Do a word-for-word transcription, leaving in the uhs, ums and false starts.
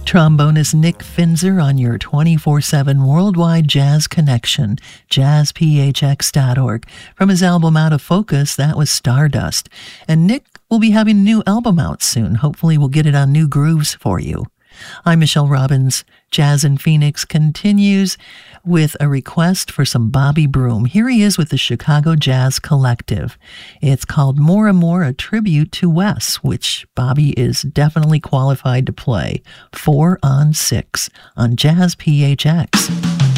Trombonist Nick Finzer on your twenty-four seven worldwide jazz connection, jazz p h x dot org. From his album Out of Focus, that was Stardust. And Nick will be having a new album out soon. Hopefully we'll get it on New Grooves for you. I'm Michelle Robbins. Jazz in Phoenix continues with a request for some Bobby Broom. Here he is with the Chicago Jazz Collective. It's called More and More, a tribute to Wes, which Bobby is definitely qualified to play. Four on six on Jazz P H X.